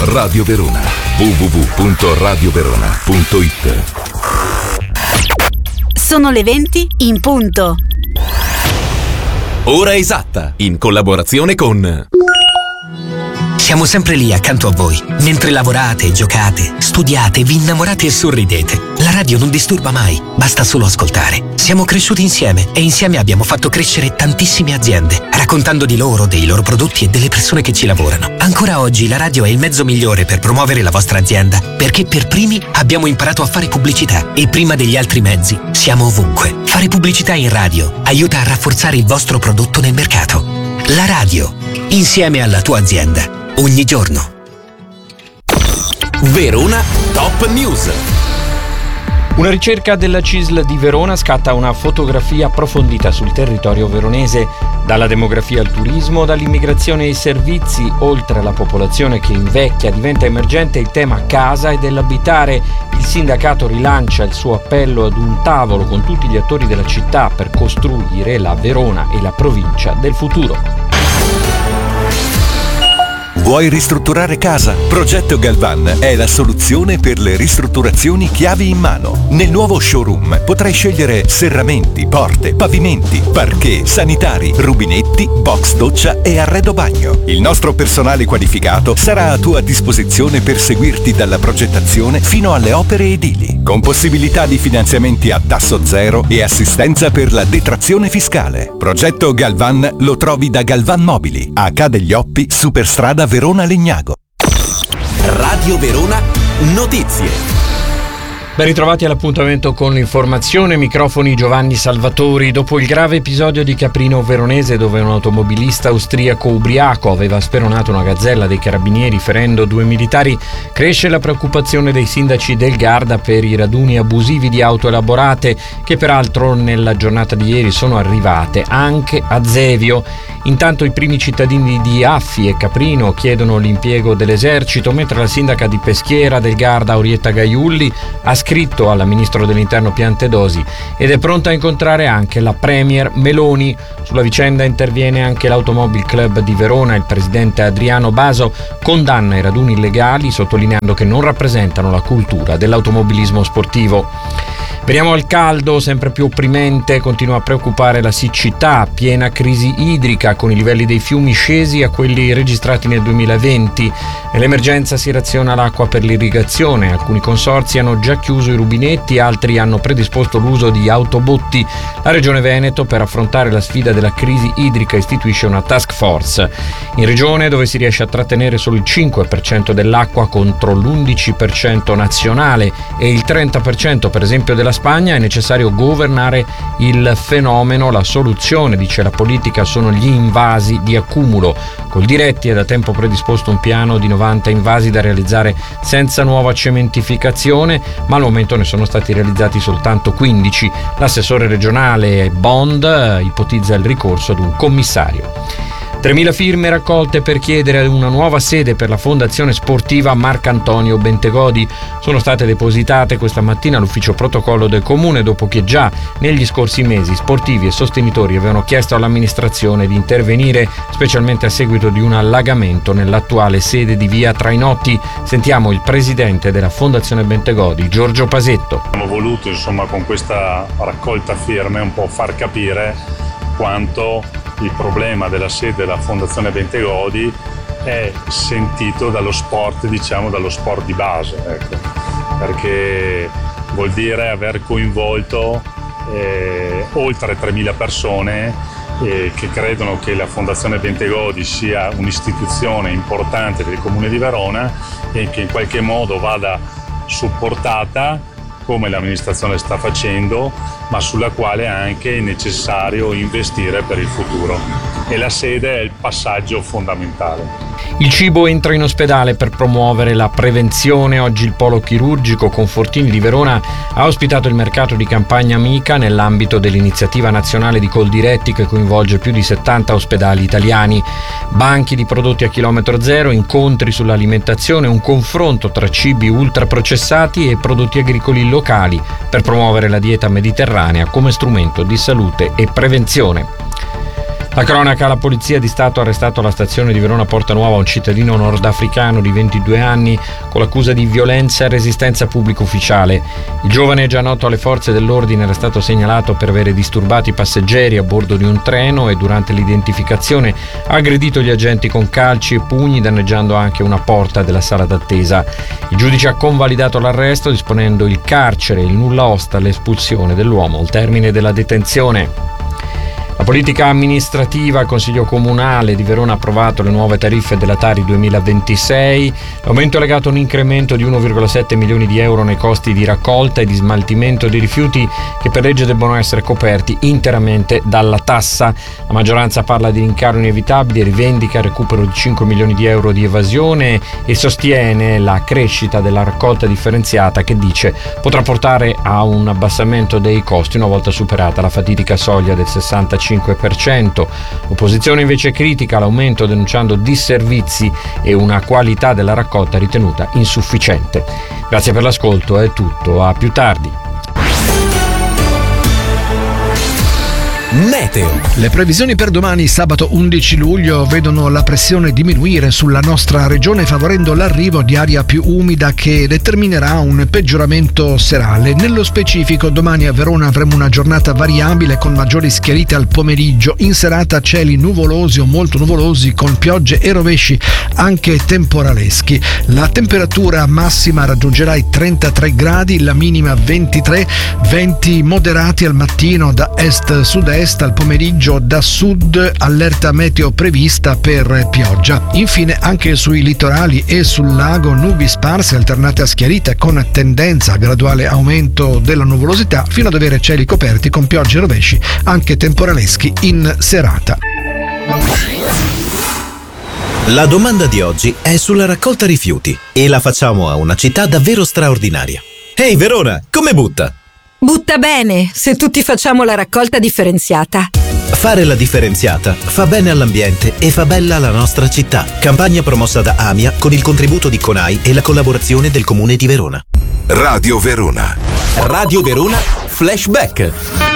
Radio Verona. www.radioverona.it. Sono le 20 in punto. Ora esatta, in collaborazione con... Siamo sempre lì accanto a voi, mentre lavorate, giocate, studiate, vi innamorate e sorridete. La radio non disturba mai, basta solo ascoltare. Siamo cresciuti insieme e insieme abbiamo fatto crescere tantissime aziende, raccontando di loro, dei loro prodotti e delle persone che ci lavorano. Ancora oggi la radio è il mezzo migliore per promuovere la vostra azienda, perché per primi abbiamo imparato a fare pubblicità e prima degli altri mezzi siamo ovunque. Fare pubblicità in radio aiuta a rafforzare il vostro prodotto nel mercato. La radio, insieme alla tua azienda. Ogni giorno. Verona Top News. Una ricerca della CISL di Verona scatta una fotografia approfondita sul territorio veronese, dalla demografia al turismo, dall'immigrazione ai servizi, oltre alla popolazione che invecchia, diventa emergente il tema casa e dell'abitare. Il sindacato rilancia il suo appello ad un tavolo con tutti gli attori della città per costruire la Verona e la provincia del futuro. Vuoi ristrutturare casa? Progetto Galvan è la soluzione per le ristrutturazioni chiavi in mano. Nel nuovo showroom potrai scegliere serramenti, porte, pavimenti, parquet, sanitari, rubinetti, box doccia e arredo bagno. Il nostro personale qualificato sarà a tua disposizione per seguirti dalla progettazione fino alle opere edili, con possibilità di finanziamenti a tasso zero e assistenza per la detrazione fiscale. Progetto Galvan lo trovi da Galvan Mobili, a Ca' degli Oppi, Superstrada Verona Legnago. Radio Verona Notizie. Ben ritrovati all'appuntamento con l'informazione, microfoni Giovanni Salvatori. Dopo il grave episodio di Caprino Veronese, dove un automobilista austriaco ubriaco aveva speronato una gazzella dei carabinieri ferendo 2 militari, cresce la preoccupazione dei sindaci del Garda per i raduni abusivi di auto elaborate, che peraltro nella giornata di ieri sono arrivate anche a Zevio. Intanto i primi cittadini di Affi e Caprino chiedono l'impiego dell'esercito, mentre la sindaca di Peschiera del Garda, Orietta Gaiulli, ha scritto alla ministro dell'interno Piantedosi ed è pronta a incontrare anche la premier Meloni. Sulla vicenda interviene anche l'Automobile Club di Verona. Il presidente Adriano Baso condanna i raduni illegali, sottolineando che non rappresentano la cultura dell'automobilismo sportivo. Veniamo al caldo, sempre più opprimente, continua a preoccupare la siccità, piena crisi idrica con i livelli dei fiumi scesi a quelli registrati nel 2020. Nell'emergenza si raziona l'acqua per l'irrigazione, alcuni consorzi hanno già chiuso i rubinetti, altri hanno predisposto l'uso di autobotti. La Regione Veneto, per affrontare la sfida della crisi idrica, istituisce una task force. In regione, dove si riesce a trattenere solo il 5% dell'acqua contro l'11% nazionale e il 30% per esempio della Spagna, è necessario governare il fenomeno. La soluzione, dice la politica, sono gli invasi di accumulo. Coldiretti è da tempo predisposto un piano di 90 invasi da realizzare senza nuova cementificazione, ma al momento ne sono stati realizzati soltanto 15. L'assessore regionale Bond ipotizza il ricorso ad un commissario. 3.000 firme raccolte per chiedere una nuova sede per la Fondazione Sportiva Marcantonio Bentegodi. Sono state depositate questa mattina all'ufficio protocollo del Comune, dopo che già negli scorsi mesi sportivi e sostenitori avevano chiesto all'amministrazione di intervenire, specialmente a seguito di un allagamento nell'attuale sede di via Trainotti. Sentiamo il presidente della Fondazione Bentegodi, Giorgio Pasetto. Abbiamo voluto, con questa raccolta firme un po' far capire quanto il problema della sede della Fondazione Bentegodi è sentito dallo sport, dallo sport di base, perché vuol dire aver coinvolto oltre 3.000 persone che credono che la Fondazione Bentegodi sia un'istituzione importante del Comune di Verona e che in qualche modo vada supportata, come l'amministrazione sta facendo, ma sulla quale anche è necessario investire per il futuro. E la sede è il passaggio fondamentale. Il cibo entra in ospedale per promuovere la prevenzione. Oggi il polo chirurgico Confortini di Verona ha ospitato il mercato di campagna Amica nell'ambito dell'iniziativa nazionale di Coldiretti, che coinvolge più di 70 ospedali italiani. Banchi di prodotti a chilometro zero, incontri sull'alimentazione, un confronto tra cibi ultraprocessati e prodotti agricoli locali per promuovere la dieta mediterranea come strumento di salute e prevenzione. La cronaca: la polizia di Stato ha arrestato alla stazione di Verona Porta Nuova un cittadino nordafricano di 22 anni con l'accusa di violenza e resistenza pubblico ufficiale. Il giovane, già noto alle forze dell'ordine, era stato segnalato per avere disturbato i passeggeri a bordo di un treno e durante l'identificazione ha aggredito gli agenti con calci e pugni, danneggiando anche una porta della sala d'attesa. Il giudice ha convalidato l'arresto disponendo il carcere e il nulla osta all'espulsione dell'uomo al termine della detenzione. La politica amministrativa: il Consiglio Comunale di Verona ha approvato le nuove tariffe della Tari 2026. L'aumento è legato a un incremento di 1,7 milioni di euro nei costi di raccolta e di smaltimento dei rifiuti che per legge debbono essere coperti interamente dalla tassa. La maggioranza parla di rincaro inevitabile, rivendica il recupero di 5 milioni di euro di evasione e sostiene la crescita della raccolta differenziata che dice potrà portare a un abbassamento dei costi una volta superata la fatidica soglia del 65%. L'opposizione invece critica l'aumento, denunciando disservizi e una qualità della raccolta ritenuta insufficiente. Grazie per l'ascolto, è tutto, a più tardi. Meteo. Le previsioni per domani, sabato 11 luglio, vedono la pressione diminuire sulla nostra regione, favorendo l'arrivo di aria più umida che determinerà un peggioramento serale. Nello specifico, domani a Verona avremo una giornata variabile con maggiori schiarite al pomeriggio. In serata cieli nuvolosi o molto nuvolosi con piogge e rovesci anche temporaleschi. La temperatura massima raggiungerà i 33 gradi, la minima 23, venti moderati al mattino da est-sud-est, al pomeriggio da sud allerta meteo prevista per pioggia. Infine anche sui litorali e sul lago nubi sparse alternate a schiarite con tendenza a graduale aumento della nuvolosità fino ad avere cieli coperti con piogge e rovesci anche temporaleschi in serata. La domanda di oggi è sulla raccolta rifiuti e la facciamo a una città davvero straordinaria. Ehi Verona, come butta? Butta bene, se tutti facciamo la raccolta differenziata. Fare la differenziata fa bene all'ambiente e fa bella la nostra città. Campagna promossa da AMIA con il contributo di CONAI e la collaborazione del Comune di Verona. Radio Verona. Radio Verona Flashback.